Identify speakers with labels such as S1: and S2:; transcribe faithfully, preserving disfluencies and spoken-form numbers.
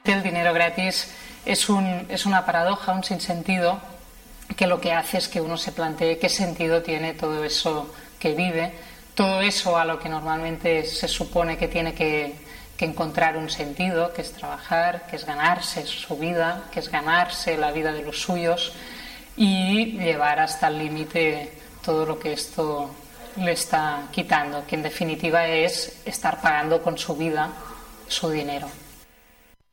S1: que el dinero gratis es, un, es una paradoja, un sinsentido, que lo que hace es que uno se plantee qué sentido tiene todo eso que vive, todo eso a lo que normalmente se supone que tiene que, que encontrar un sentido, que es trabajar, que es ganarse su vida, que es ganarse la vida de los suyos, y llevar hasta el límite todo lo que esto le está quitando, que en definitiva es estar pagando con su vida su dinero.